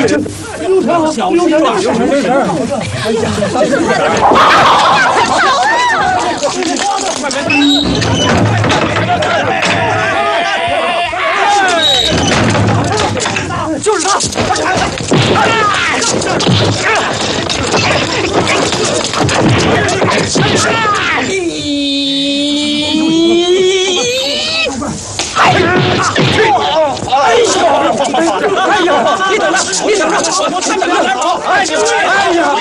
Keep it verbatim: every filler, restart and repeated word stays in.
刘成，小心点，刘成没事。哎呀，没事没事。就是他！哎呀！你等着，你等着，我看着哪跑！哎呀！哎呀！